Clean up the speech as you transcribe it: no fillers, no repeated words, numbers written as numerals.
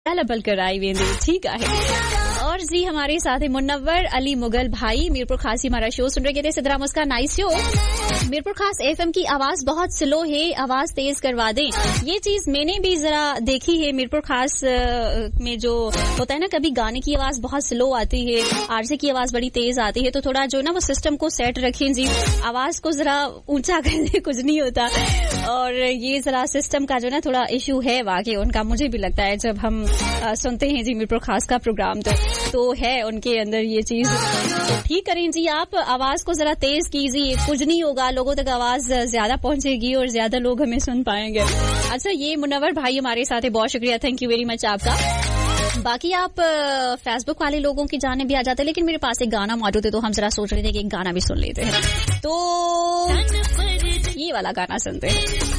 लबल कराई वेंदी ठीक है। और जी हमारे साथ है मुन्नवर अली मुगल भाई मीरपुर खास हमारा शो सुन रहे थे। सिद्धराम उसका नाइस शो। मीरपुर खास एफएम की आवाज बहुत स्लो है, आवाज तेज करवा दें। ये चीज मैंने भी जरा देखी है मीरपुर खास में जो होता है ना, कभी गाने की आवाज बहुत स्लो आती है, आरजे की आवाज बड़ी तेज आती है, तो थोड़ा जो ना वो सिस्टम को सेट रखें जी, आवाज को जरा ऊंचा करने कुछ नहीं होता। और ये जरा सिस्टम का जो ना थोड़ा इशू है वाकई उनका, मुझे भी लगता है जब हम सुनते हैं जी मीरपुर खास का प्रोग्राम तो है उनके अंदर ये चीज। ठीक करें जी, आप आवाज को जरा तेज कीजिए, कुछ नहीं होगा, लोगों तक आवाज ज्यादा पहुंचेगी और ज्यादा लोग हमें सुन पाएंगे। अच्छा ये मुन्नवर भाई हमारे साथ है, बहुत शुक्रिया, थैंक यू वेरी मच आपका। बाकी आप फेसबुक वाले लोगों की जाने भी आ जाते हैं, लेकिन मेरे पास एक गाना मौजूद है तो हम जरा सोच रहे थे कि एक गाना भी सुन लेते हैं, तो ये वाला गाना सुनते हैं।